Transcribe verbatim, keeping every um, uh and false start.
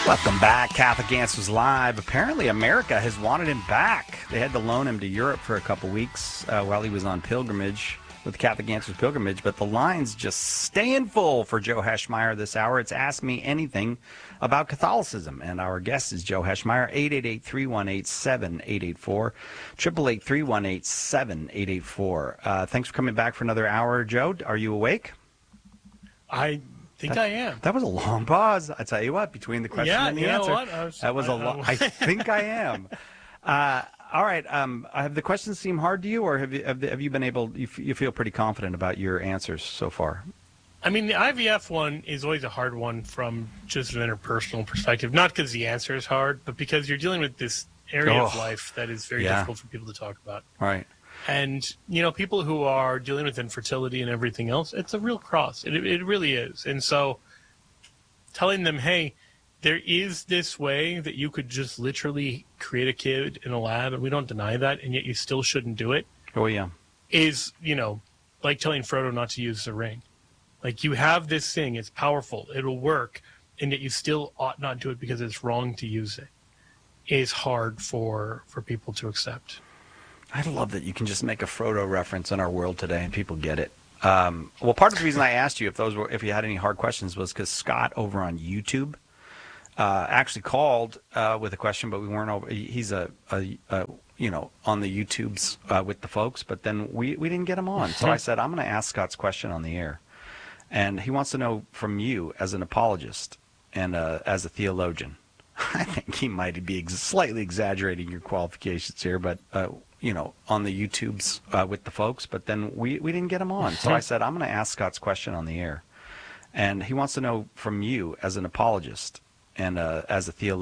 Welcome back. Catholic Answers Live. Apparently, America has wanted him back. They had to loan him to Europe for a couple weeks uh, while he was on pilgrimage with Catholic Answers Pilgrimage, but the line's just staying full for Joe Heschmeyer this hour. It's Ask Me Anything about Catholicism, and our guest is Joe Heschmeyer, eight eight eight, three one eight, seven eight eight four, eight eight eight, three one eight, seven eight eight four. Uh, thanks for coming back for another hour, Joe. Are you awake? I think that, I am. That was a long pause. I tell you what, between the question yeah, and the you answer. Know what? I was, that was I, a long. I think I am. Uh, all right. Um, have the questions seem hard to you, or have you have, have you been able? You, f- you feel pretty confident about your answers so far? I mean, the I V F one is always a hard one from just an interpersonal perspective. Not because the answer is hard, but because you're dealing with this area oh, of life that is very yeah. difficult for people to talk about. Right. And, you know, people who are dealing with infertility and everything else, it's a real cross. It, it really is. And so telling them, hey, there is this way that you could just literally create a kid in a lab, and we don't deny that, and yet you still shouldn't do it. Oh, yeah. Is, you know, like telling Frodo not to use the ring. Like, you have this thing, it's powerful, it'll work, and yet you still ought not do it because it's wrong to use it. Is hard for, for people to accept. I love that you can just make a Frodo reference in our world today and people get it. Um, well, part of the reason I asked you if those were if you had any hard questions was because Scott over on YouTube uh, actually called uh, with a question, but we weren't over. He's a, a, a you know on the YouTubes uh, with the folks, but then we, we didn't get him on. So I said I'm going to ask Scott's question on the air, and he wants to know from you as an apologist and uh, as a theologian. I think he might be ex- slightly exaggerating your qualifications here, but. Uh, you know, on the YouTubes uh, with the folks, but then we, we didn't get him on. So I said, I'm going to ask Scott's question on the air. And he wants to know from you as an apologist and uh, as a theologian.